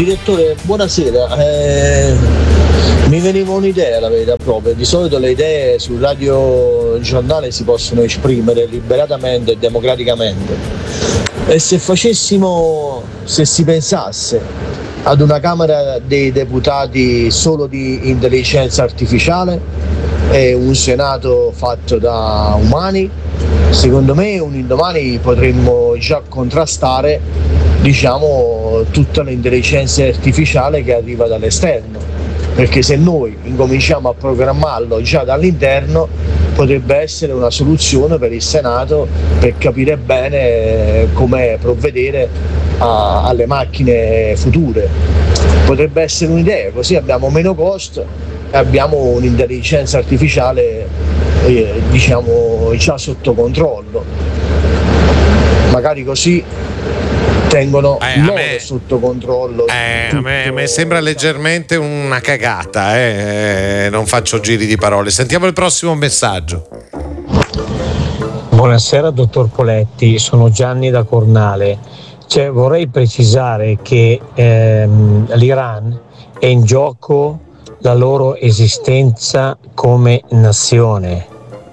Direttore, buonasera. Mi veniva un'idea, la verità proprio. Di solito le idee sul radio giornale si possono esprimere liberatamente e democraticamente. E se si pensasse ad una Camera dei Deputati solo di intelligenza artificiale e un Senato fatto da umani, secondo me un indomani potremmo già contrastare, diciamo, tutta l'intelligenza artificiale che arriva dall'esterno, perché se noi incominciamo a programmarlo già dall'interno potrebbe essere una soluzione per il Senato per capire bene come provvedere alle macchine future. Potrebbe essere un'idea, così abbiamo meno costo e abbiamo un'intelligenza artificiale diciamo già sotto controllo, magari così tengono loro sotto controllo. A me sembra leggermente una cagata, non faccio giri di parole. Sentiamo il prossimo messaggio. Buonasera dottor Poletti, sono Gianni da Cornale. Vorrei precisare che l'Iran è in gioco la loro esistenza come nazione.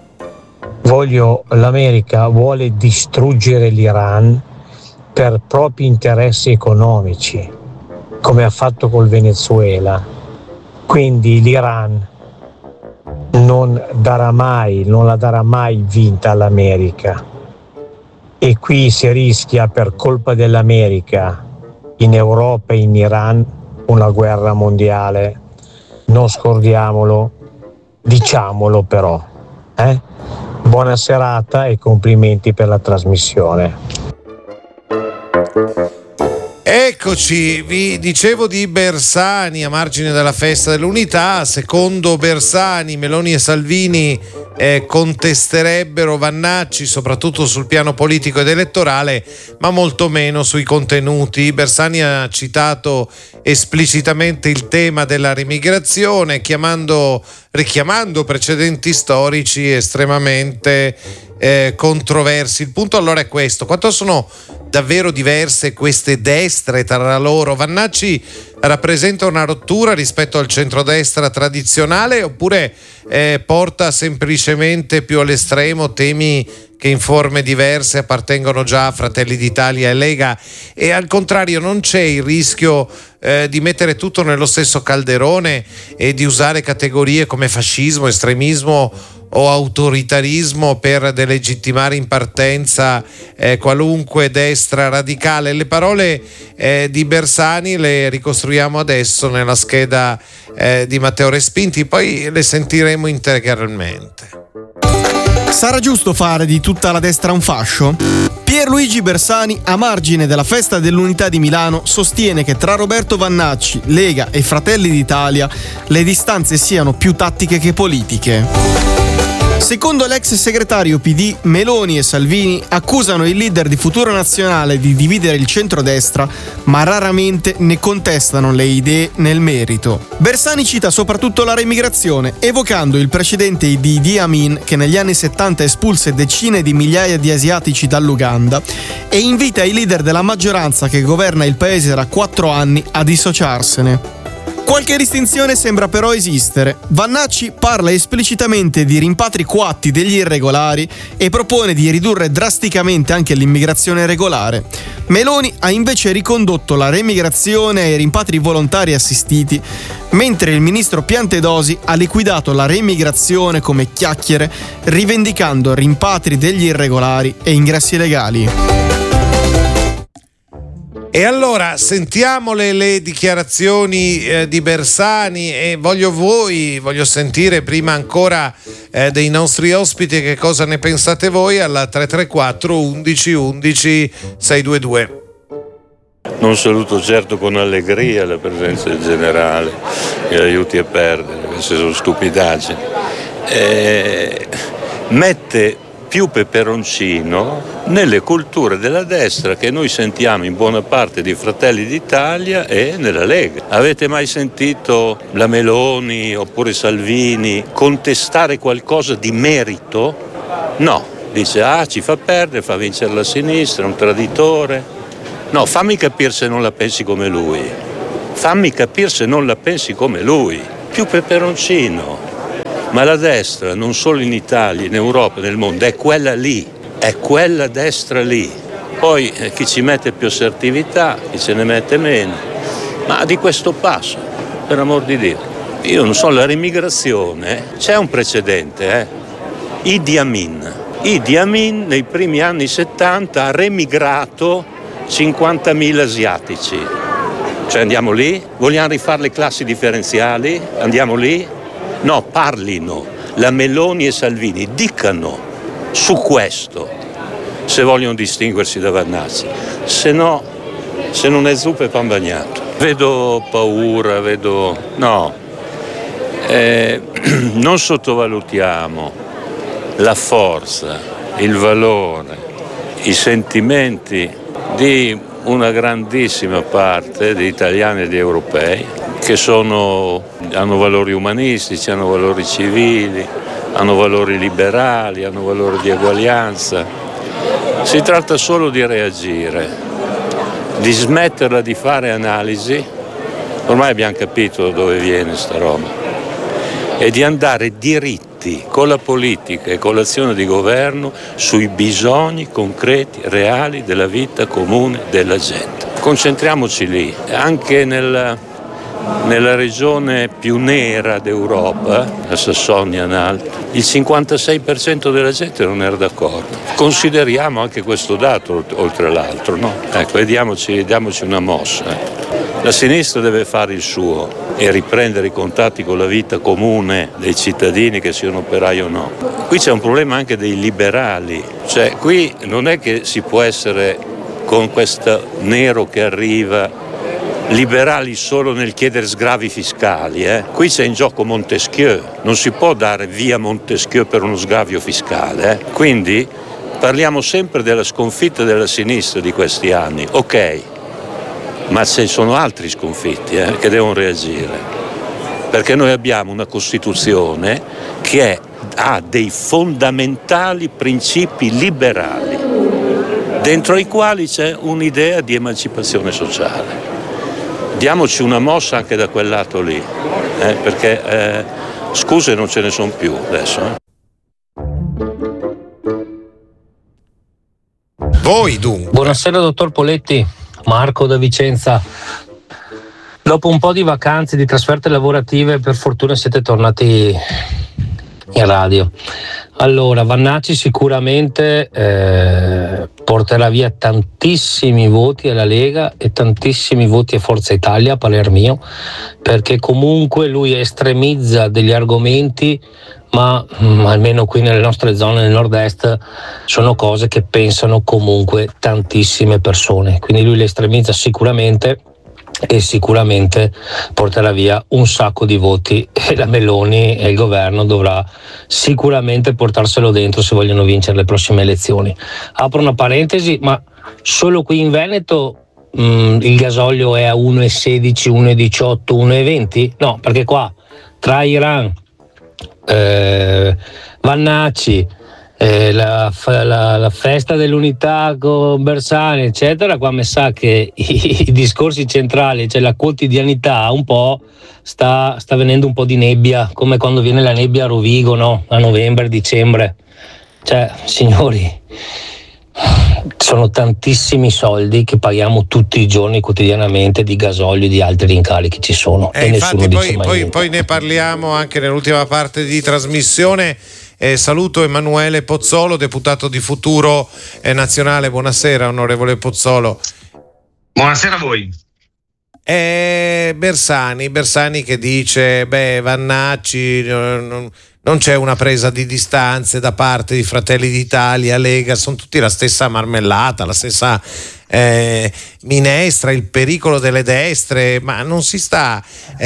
L'America vuole distruggere l'Iran per propri interessi economici, come ha fatto col Venezuela. Quindi l'Iran non la darà mai vinta all'America. E qui si rischia, per colpa dell'America, in Europa e in Iran, una guerra mondiale. Non scordiamolo, diciamolo però. Buona serata e complimenti per la trasmissione. Eccoci, vi dicevo di Bersani a margine della festa dell'unità. Secondo Bersani, Meloni e Salvini contesterebbero Vannacci soprattutto sul piano politico ed elettorale, ma molto meno sui contenuti. Bersani ha citato esplicitamente il tema della remigrazione, richiamando precedenti storici estremamente controversi. Il punto allora è questo: quanto sono davvero diverse queste destre tra loro? Vannacci rappresenta una rottura rispetto al centrodestra tradizionale, oppure porta semplicemente più all'estremo temi che in forme diverse appartengono già a Fratelli d'Italia e Lega? E al contrario, non c'è il rischio di mettere tutto nello stesso calderone e di usare categorie come fascismo, estremismo o autoritarismo per delegittimare in partenza qualunque destra radicale? Le parole di Bersani le ricostruiamo adesso nella scheda di Matteo Respinti, poi le sentiremo integralmente. Sarà giusto fare di tutta la destra un fascio? Pierluigi Bersani, a margine della festa dell'unità di Milano, sostiene che tra Roberto Vannacci, Lega e Fratelli d'Italia le distanze siano più tattiche che politiche. Secondo l'ex segretario PD, Meloni e Salvini accusano il leader di Futuro Nazionale di dividere il centrodestra, ma raramente ne contestano le idee nel merito. Bersani cita soprattutto la remigrazione, evocando il precedente di Idi Amin, che negli anni 70 espulse decine di migliaia di asiatici dall'Uganda, e invita i leader della maggioranza che governa il paese da 4 anni a dissociarsene. Qualche distinzione sembra però esistere. Vannacci parla esplicitamente di rimpatri coatti degli irregolari e propone di ridurre drasticamente anche l'immigrazione regolare. Meloni ha invece ricondotto la remigrazione ai rimpatri volontari assistiti, mentre il ministro Piantedosi ha liquidato la remigrazione come chiacchiere, rivendicando rimpatri degli irregolari e ingressi legali. E allora sentiamo le dichiarazioni di Bersani, e voglio sentire prima ancora dei nostri ospiti che cosa ne pensate voi alla 334 11 11 622. Non saluto certo con allegria la presenza del generale che aiuti a perdere, queste sono stupidaggini. Mette più peperoncino nelle culture della destra che noi sentiamo in buona parte di Fratelli d'Italia e nella Lega. Avete mai sentito la Meloni oppure Salvini contestare qualcosa di merito? No, dice ci fa perdere, fa vincere la sinistra, è un traditore. No, fammi capire se non la pensi come lui. Fammi capire se non la pensi come lui. Più peperoncino. Ma la destra, non solo in Italia, in Europa, nel mondo, è quella lì. È quella destra lì. Poi chi ci mette più assertività, chi ce ne mette meno. Ma di questo passo, per amor di Dio. Io non so, la remigrazione, c'è un precedente, Idi Amin nei primi anni 70 ha remigrato 50.000 asiatici. Cioè andiamo lì? Vogliamo rifare le classi differenziali? Andiamo lì? No, parlino. La Meloni e Salvini dicano su questo se vogliono distinguersi da Vannacci. Se no, se non è zuppa è pan bagnato. Vedo paura, no. Non sottovalutiamo la forza, il valore, i sentimenti di una grandissima parte di italiani e di europei che hanno valori umanistici, hanno valori civili, hanno valori liberali, hanno valori di eguaglianza. Si tratta solo di reagire, di smetterla di fare analisi, ormai abbiamo capito da dove viene sta roba, e di andare diritti con la politica e con l'azione di governo sui bisogni concreti, reali della vita comune della gente. Concentriamoci lì, anche nella regione più nera d'Europa, la Sassonia-Anhalt, il 56% della gente non era d'accordo. Consideriamo anche questo dato oltre l'altro, no? Ecco, diamoci una mossa. La sinistra deve fare il suo e riprendere i contatti con la vita comune dei cittadini, che siano operai o no. Qui c'è un problema anche dei liberali, cioè qui non è che si può essere con questo nero che arriva liberali solo nel chiedere sgravi fiscali. Qui c'è in gioco Montesquieu, non si può dare via Montesquieu per uno sgravio fiscale. Quindi parliamo sempre della sconfitta della sinistra di questi anni, ok, ma ci sono altri sconfitti che devono reagire, perché noi abbiamo una Costituzione che ha dei fondamentali principi liberali, dentro i quali c'è un'idea di emancipazione sociale. Diamoci una mossa anche da quel lato lì, perché scuse non ce ne sono più adesso. Voi dunque. Buonasera dottor Poletti, Marco da Vicenza. Dopo un po' di vacanze, di trasferte lavorative, per fortuna siete tornati in radio. Allora, Vannacci sicuramente porterà via tantissimi voti alla Lega e tantissimi voti a Forza Italia, a parer mio, perché comunque lui estremizza degli argomenti, ma almeno qui nelle nostre zone nel nord-est sono cose che pensano comunque tantissime persone, quindi lui le estremizza sicuramente e sicuramente porterà via un sacco di voti, e la Meloni e il governo dovrà sicuramente portarselo dentro se vogliono vincere le prossime elezioni. Apro una parentesi, ma solo qui in Veneto il gasolio è a 1,16, 1,18, 1,20? No, perché qua tra Iran, Vannacci, la festa dell'unità con Bersani eccetera, qua mi sa che i discorsi centrali, cioè la quotidianità, un po' sta venendo un po' di nebbia, come quando viene la nebbia a Rovigo, no? A novembre, dicembre. Cioè, signori, sono tantissimi soldi che paghiamo tutti i giorni quotidianamente di gasolio e di altri rincarichi ci sono, e nessuno dice mai niente. Poi ne parliamo anche nell'ultima parte di trasmissione. Saluto Emanuele Pozzolo, deputato di Futuro Nazionale. Buonasera onorevole Pozzolo. Buonasera a voi. Bersani che dice Vannacci, non c'è una presa di distanze da parte di Fratelli d'Italia, Lega, sono tutti la stessa marmellata, la stessa minestra, il pericolo delle destre, ma non si sta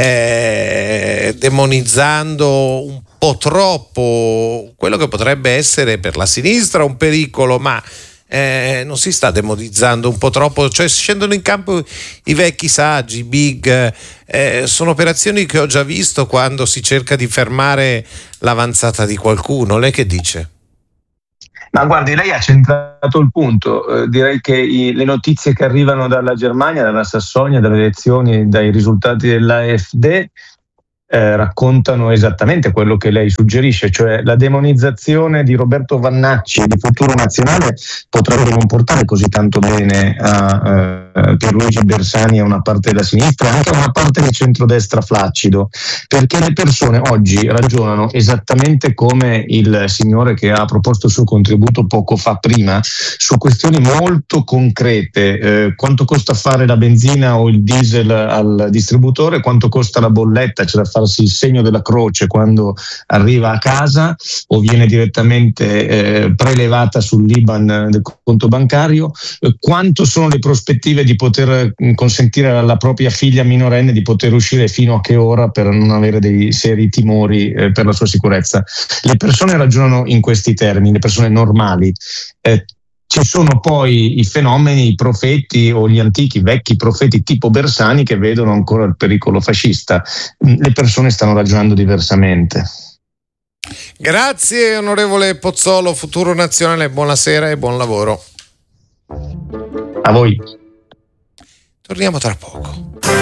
demonizzando un po' troppo quello che potrebbe essere per la sinistra un pericolo, ma non si sta demonizzando un po' troppo, cioè scendono in campo i vecchi saggi, big, sono operazioni che ho già visto quando si cerca di fermare l'avanzata di qualcuno. Lei che dice? Ma guardi, lei ha centrato il punto. Direi che le notizie che arrivano dalla Germania, dalla Sassonia, dalle elezioni, dai risultati dell'AfD raccontano esattamente quello che lei suggerisce, cioè la demonizzazione di Roberto Vannacci di Futuro Nazionale potrebbe non portare così tanto bene a Pierluigi Bersani e a una parte della sinistra, anche a una parte del centrodestra flaccido, perché le persone oggi ragionano esattamente come il signore che ha proposto il suo contributo poco fa prima, su questioni molto concrete. Quanto costa fare la benzina o il diesel al distributore, quanto costa la bolletta, c'è da farsi il segno della croce quando arriva a casa o viene direttamente prelevata sull'IBAN del conto bancario, quanto sono le prospettive di poter consentire alla propria figlia minorenne di poter uscire, fino a che ora, per non avere dei seri timori per la sua sicurezza. Le persone ragionano in questi termini, le persone normali. Ci sono poi i fenomeni, i profeti o gli antichi, vecchi profeti tipo Bersani che vedono ancora il pericolo fascista. Le persone stanno ragionando diversamente. Grazie onorevole Pozzolo, Futuro Nazionale, buonasera e buon lavoro. A voi. Torniamo tra poco.